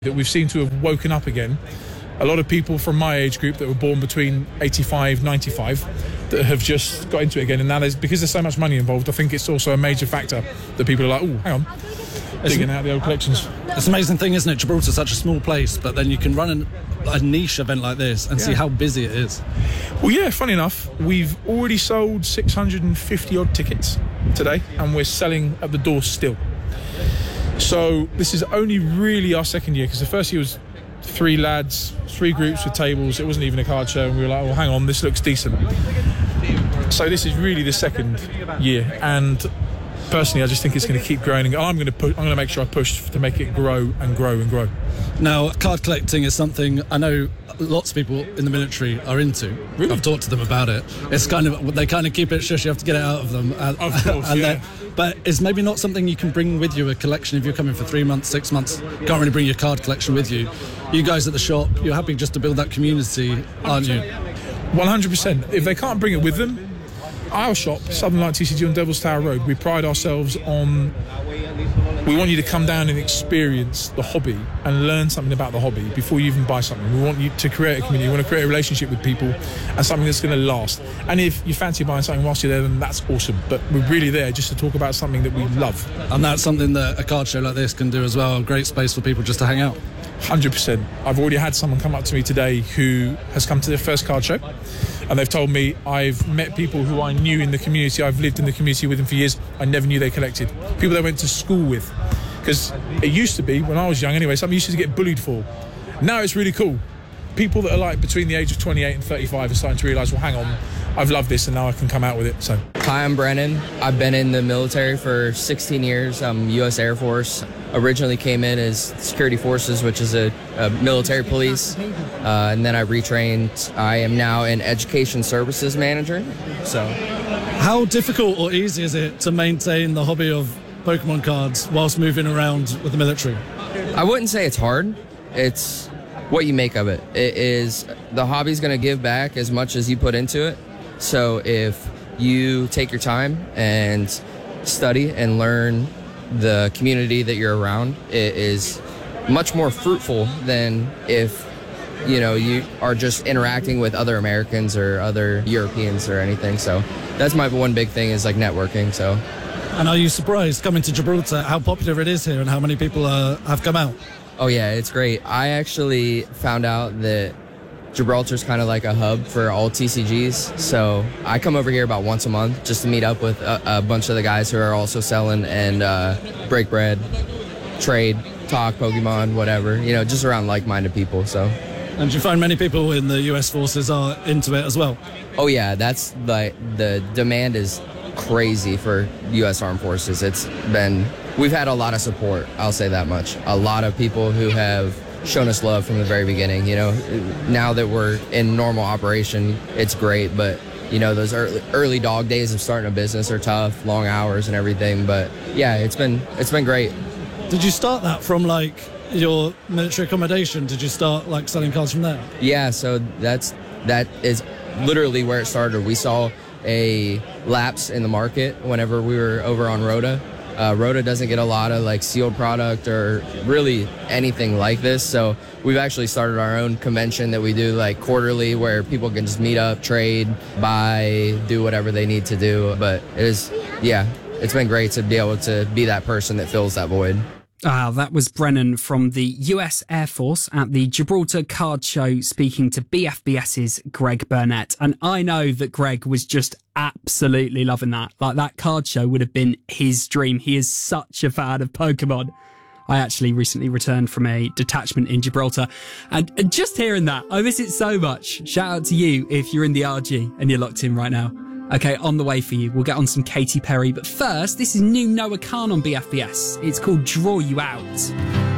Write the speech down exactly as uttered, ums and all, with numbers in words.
that we've seemed to have woken up again. A lot of people from my age group that were born between eighty-five, ninety-five that have just got into it again, and now there's, because there's so much money involved, I think it's also a major factor that people are like, oh, hang on, digging out the old collections. It's an amazing thing, isn't it? Gibraltar's such a small place, but then you can run an, a niche event like this and yeah. see how busy it is. Well, yeah, funny enough, we've already sold six hundred fifty odd tickets today, and we're selling at the door still. So this is only really our second year, because the first year was three lads, three groups with tables. It wasn't even a card show, and we were like, well, hang on, this looks decent. So this is really the second year, and personally, I just think it's going to keep growing. And I'm going to put, I'm going to make sure I push to make it grow and grow and grow. Now, card collecting is something I know lots of people in the military are into. Really? I've talked to them about it. It's kind of, they kind of keep it shush. You have to get it out of them. Of course, and yeah. But it's maybe not something you can bring with you, a collection. If you're coming for three months, six months, you can't really bring your card collection with you. You guys at the shop, you're happy just to build that community, aren't you? one hundred percent. If they can't bring it with them, our shop, Southern Light T C G on Devil's Tower Road, we pride ourselves on, we want you to come down and experience the hobby and learn something about the hobby before you even buy something. We want you to create a community, we want to create a relationship with people and something that's going to last. And if you fancy buying something whilst you're there, then that's awesome. But we're really there just to talk about something that we love. And that's something that a card show like this can do as well, a great space for people just to hang out. one hundred percent. I've already had someone come up to me today who has come to their first card show, and they've told me, I've met people who I knew in the community, I've lived in the community with them for years, I never knew they collected. People they went to school with. Because it used to be, when I was young anyway, something you used to get bullied for. Now it's really cool. People that are like between the age of twenty-eight and thirty-five are starting to realise, well, hang on, I've loved this and now I can come out with it. So. Hi, I'm Brennan. I've been in the military for sixteen years. I'm U S Air Force. Originally came in as security forces, which is a, a military police, uh, and then I retrained. I am now an education services manager. So, how difficult or easy is it to maintain the hobby of Pokemon cards whilst moving around with the military? I wouldn't say it's hard. It's what you make of it. It is, the hobby's going to give back as much as you put into it. So if you take your time and study and learn the community that you're around, it is much more fruitful than if, you know, you are just interacting with other Americans or other Europeans or anything. So that's my one big thing, is like networking. So. And are you surprised coming to Gibraltar how popular it is here and how many people uh, have come out? Oh yeah, it's great. I actually found out that Gibraltar's kind of like a hub for all T C Gs. So I come over here about once a month just to meet up with a, a bunch of the guys who are also selling and uh, break bread, trade, talk Pokemon, whatever, you know, just around like-minded people. So. And do you find many people in the U S forces are into it as well? Oh yeah, that's like, the demand is crazy for U S Armed Forces. It's been, we've had a lot of support, I'll say that much. A lot of people who have shown us love from the very beginning. You know, now that we're in normal operation, it's great, but you know, those early, early dog days of starting a business are tough, long hours and everything, but yeah, it's been it's been great. Did you start that from like your military accommodation? Did you start like selling cards from there? Yeah, so that's that is literally where it started. We saw a lapse in the market whenever we were over on Rota. Uh, Rota doesn't get a lot of like sealed product or really anything like this, so we've actually started our own convention that we do like quarterly, where people can just meet up, trade, buy, do whatever they need to do. But it is, yeah, it's been great to be able to be that person that fills that void. Ah, that was Brennan from the U S Air Force at the Gibraltar Card Show, speaking to BFBS's Greg Burnett. And I know that Greg was just absolutely loving that. Like, that card show would have been his dream. He is such a fan of Pokemon. I actually recently returned from a detachment in Gibraltar, and, and just hearing that, I miss it so much. Shout out to you if you're in the R G and you're locked in right now. Okay, on the way for you. We'll get on some Katy Perry, but first, this is new Noah Khan on B F B S. It's called Draw You Out.